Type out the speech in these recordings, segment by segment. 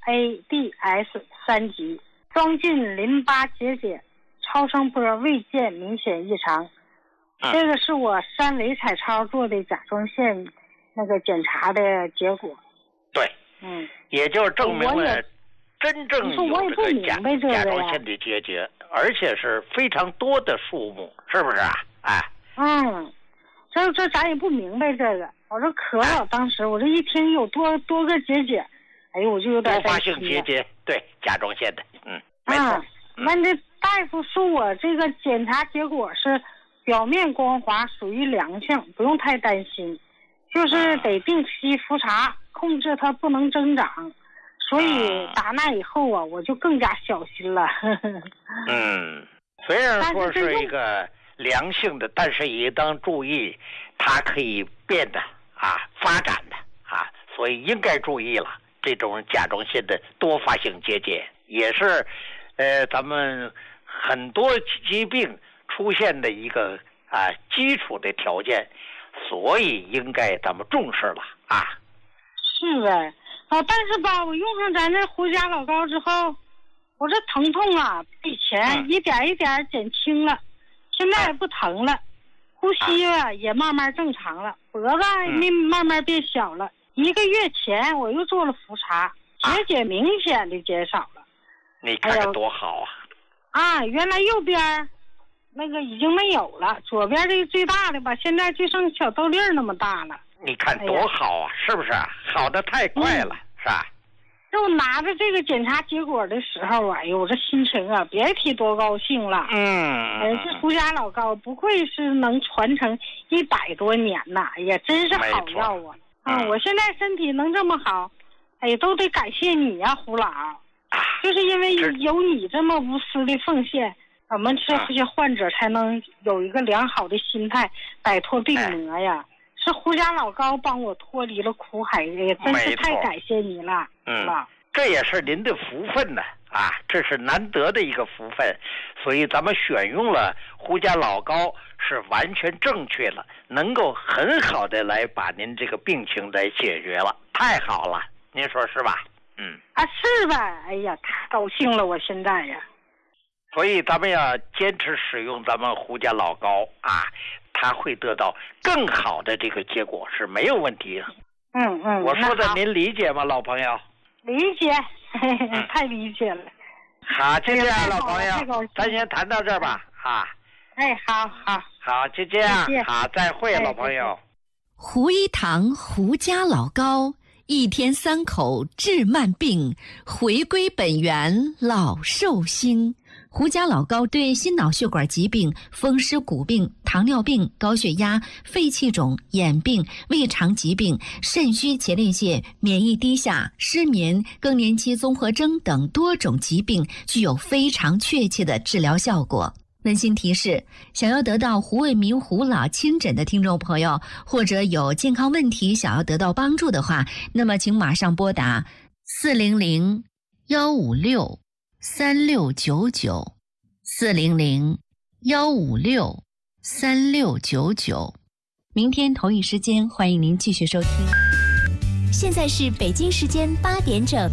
ADS 3级，装进淋巴结节，超声波未见明显异常。这个是我3维彩超做的甲状腺那个检查的结果。 对，也就证明了真正有这个甲状腺的结节，而且是非常多的数目，是不是啊？ 这咱也不明白这个。我说可了，当时我这一听有多个结节，哎呦，我就有点多发性结节，对，甲状腺的，没错。 那这大夫说我这个检查结果是表面光滑，属于良性，不用太担心，就是得定期复查，控制它不能增长。所以打那以后啊，我就更加小心了。 虽然说是一个良性的，但是也当注意，它可以变的发展的所以应该注意了。这种甲状腺的多发性结节也是咱们很多疾病出现的一个基础的条件，所以应该咱们重视了是呗。但是吧，我用上咱这胡家老膏之后，我这疼痛比以前一点一点减轻了，现在也不疼了，呼吸也慢慢正常了，脖子慢慢变小了。1个月前我又做了复查，结节明显的减少了。 你看看多好原来右边那个已经没有了，左边这个最大的吧，现在就剩小豆粒那么大了。 你看多好是不是？好的太快了，是吧？ 就我拿着这个检查结果的时候，哎呦，我这心情别提多高兴了。这胡家老膏不愧是能传承100多年呐，哎呀，真是好药我现在身体能这么好，都得感谢你呀，胡老。就是因为有你这么无私的奉献，我们这些患者才能有一个良好的心态，摆脱病魔呀。是胡家老膏帮我脱离了苦海，也真是太感谢你了。 这也是您的福分呢这是难得的一个福分，所以咱们选用了胡家老膏是完全正确了，能够很好的来把您这个病情来解决了，太好了，您说是吧？ 是吧？哎呀，太高兴了，我现在呀。 所以咱们要坚持使用咱们胡家老膏它会得到更好的这个结果是没有问题的。我说的您理解吗，老朋友？ 理解，太理解了。 好，就这样，老朋友，咱先谈到这儿吧。好，就这样。好，再会，老朋友。 胡一堂胡家老膏，1天3口治慢病，回归本源老寿星。胡家老膏对心脑血管疾病、风湿骨病、糖尿病、高血压、肺气肿、眼病、胃肠疾病、肾虚前列腺、免疫低下、失眠、更年期综合征等多种疾病具有非常确切的治疗效果。温馨提示：想要得到胡卫民胡老亲诊的听众朋友，或者有健康问题想要得到帮助的话，那么请马上拨打400-156-3699，400-156-3699。明天同一时间，欢迎您继续收听。 现在是北京时间8点整。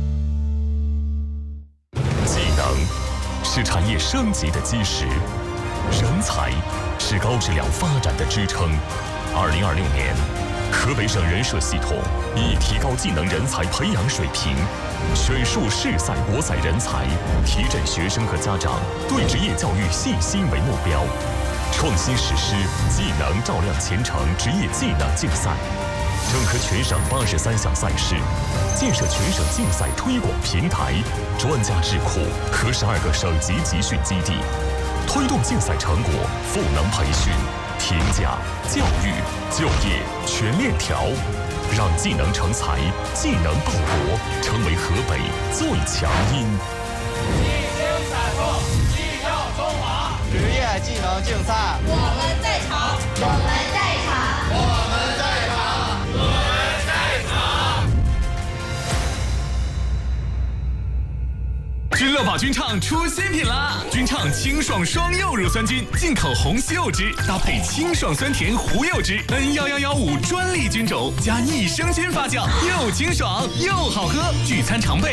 技能是产业升级的基石，人才是高质量发展的支撑。2026年，河北省人社系统以提高技能人才培养水平，选树市赛国赛人才，提振学生和家长对职业教育信心为目标，创新实施技能照亮前程职业技能竞赛，整合全省83项赛事，建设全省竞赛推广平台、专家智库和12个省级集训基地，推动竞赛成果赋能培训、评价、教育、就业全链条，让技能成才、技能报国成为河北最强音。 一经采购，技跳中华， 职业技能竞赛， 我们在场，我们在场， 我们在场，我们在场。 君乐宝菌畅出新品啦！菌畅清爽双柚乳酸菌，进口红西柚汁搭配清爽酸甜胡柚汁，N11115专利菌种加益生菌发酵，又清爽又好喝，聚餐常备。